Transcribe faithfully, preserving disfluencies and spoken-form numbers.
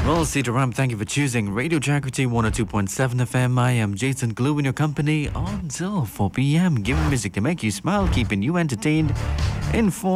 Well, Sitaram, thank you for choosing Radio Jagriti one oh two point seven F M. I am Jason Glue in your company until four p.m. Giving music to make you smile, keeping you entertained, informed.